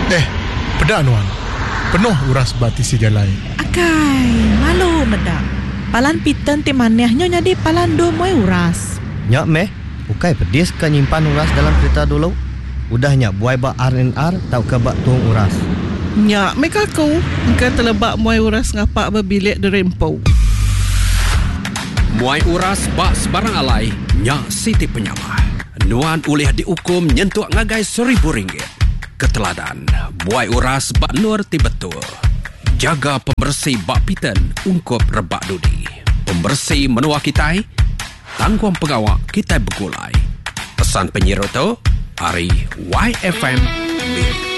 Pedak nuan. Penuh uras bati si jalai. Akai, malu medak. Palan piten ti manehnya jadi palan do moy uras. Nyak meh, ukai pedis ke nyimpan uras dalam kereta dulu. Udah nyak buai bak R&R tau ke bak tuang uras. Nyak meh kaku, engkau telebak moy uras ngapak berbilik derempau. Muai uras bak sebarang alai, nyak Siti Penyamah. Nuan ulih dihukum nyentuh ngagai RM1,000. Keteladan, muai uras bak nur ti betul. Jaga pembersih bak piten ungkup rebak dudi. Pembersih menua kitai, tangguang pegawak kitai bergulai. Pesan penyiru tu, hari YFM Miri.